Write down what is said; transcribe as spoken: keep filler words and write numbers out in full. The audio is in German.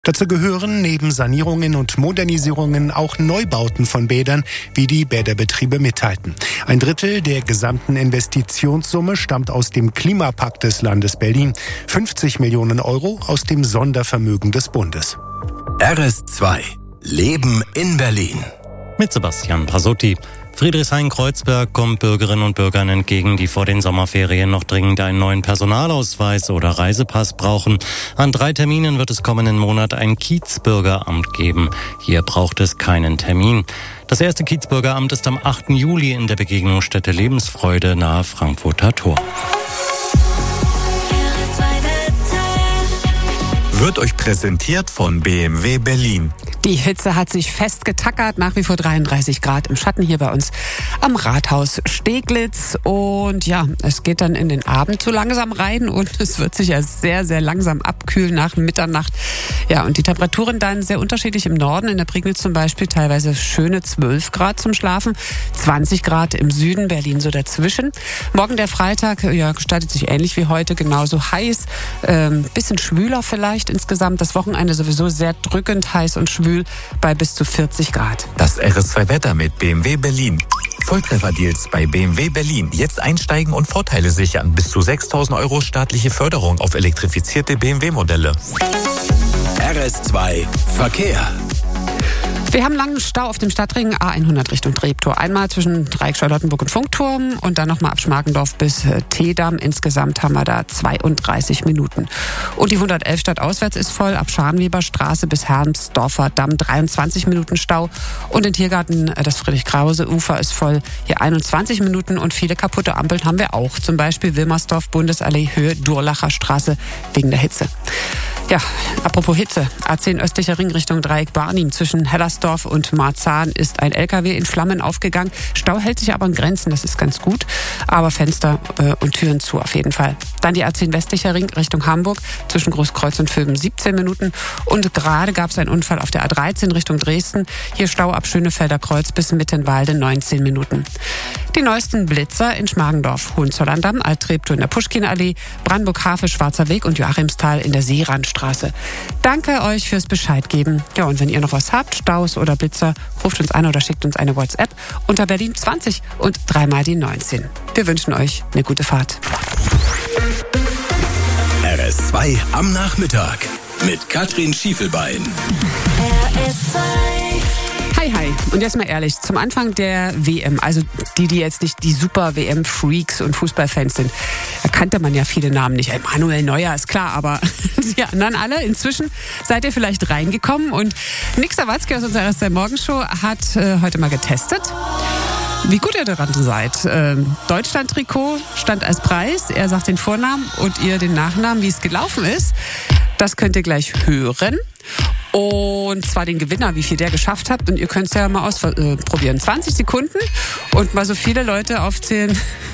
Dazu gehören neben Sanierungen und Modernisierungen auch Neubauten von Bädern, wie die Bäderbetriebe mitteilten. Ein Drittel der gesamten Investitionssumme stammt aus dem Klimapakt des Landes Berlin. fünfzig Millionen Euro aus dem Sondervermögen des Bundes. R S zwei Leben in Berlin. Mit Sebastian Pasotti. Friedrichshain-Kreuzberg kommt Bürgerinnen und Bürgern entgegen, die vor den Sommerferien noch dringend einen neuen Personalausweis oder Reisepass brauchen. An drei Terminen wird es kommenden Monat ein Kiezbürgeramt geben. Hier braucht es keinen Termin. Das erste Kiezbürgeramt ist am achten Juli in der Begegnungsstätte Lebensfreude nahe Frankfurter Tor. Wird euch präsentiert von B M W Berlin. Die Hitze hat sich festgetackert, nach wie vor dreiunddreißig Grad im Schatten hier bei uns am Rathaus Steglitz. Und ja, es geht dann in den Abend so langsam rein und es wird sich ja sehr, sehr langsam abkühlen nach Mitternacht. Ja, und die Temperaturen dann sehr unterschiedlich im Norden, in der Prignitz zum Beispiel teilweise schöne zwölf Grad zum Schlafen, zwanzig Grad im Süden, Berlin so dazwischen. Morgen der Freitag, ja, gestaltet sich ähnlich wie heute, genauso heiß, ähm, bisschen schwüler vielleicht insgesamt. Das Wochenende sowieso sehr drückend heiß und schwül bei bis zu vierzig Grad. Das R S zwei Wetter mit B M W Berlin. Volltrefferdeals bei B M W Berlin. Jetzt einsteigen und Vorteile sichern. Bis zu sechstausend Euro staatliche Förderung auf elektrifizierte B M W-Modelle. R S zwei Verkehr. Wir haben langen Stau auf dem Stadtring A hundert Richtung Treptow. Einmal zwischen Dreieck Charlottenburg und Funkturm und dann nochmal ab Schmargendorf bis Teedam. Insgesamt haben wir da zweiunddreißig Minuten. Und die hundertelf stadtauswärts ist voll. Ab Scharnweberstraße bis Hermsdorfer Damm dreiundzwanzig Minuten Stau. Und in Tiergarten das Friedrich-Krause-Ufer ist voll. Hier einundzwanzig Minuten und viele kaputte Ampeln haben wir auch. Zum Beispiel Wilmersdorf, Bundesallee, Höhe Durlacher Straße wegen der Hitze. Ja, apropos Hitze. A zehn östlicher Ring Richtung Dreieck Barnim. Zwischen Hellersdorf und Marzahn ist ein L K W in Flammen aufgegangen. Stau hält sich aber in Grenzen, das ist ganz gut. Aber Fenster äh, und Türen zu auf jeden Fall. Dann die A zehn westlicher Ring Richtung Hamburg. Zwischen Großkreuz und Vöben siebzehn Minuten. Und gerade gab es einen Unfall auf der A dreizehn Richtung Dresden. Hier Stau ab Schönefelder Kreuz bis Mittenwalde neunzehn Minuten. Die neuesten Blitzer in Schmargendorf, Hohenzollern-Damm, Alt-Treptow in der Puschkinallee, Brandenburg-Havel, Schwarzer Weg und Joachimsthal in der Seerandstraße. Danke euch fürs Bescheid geben. Ja, und wenn ihr noch was habt, Staus oder Blitzer, ruft uns an oder schickt uns eine WhatsApp unter Berlin zwanzig und dreimal die neunzehn. Wir wünschen euch eine gute Fahrt. R S zwei am Nachmittag mit Katrin Schiefelbein. R S zwei. Hi, hi. Und jetzt mal ehrlich, zum Anfang der W M, also die, die jetzt nicht die Super-W M-Freaks und Fußballfans sind, da kannte man ja viele Namen nicht. Manuel Neuer ist klar, aber die anderen alle, inzwischen seid ihr vielleicht reingekommen. Und Nick Sawatzki aus unserer R S zwei Morgenshow hat äh, heute mal getestet, wie gut ihr daran seid. Ähm, Deutschland-Trikot stand als Preis. Er sagt den Vornamen und ihr den Nachnamen, wie es gelaufen ist. Das könnt ihr gleich hören. Und zwar den Gewinner, wie viel der geschafft hat. Und ihr könnt es ja mal ausprobieren. zwanzig Sekunden und mal so viele Leute aufzählen,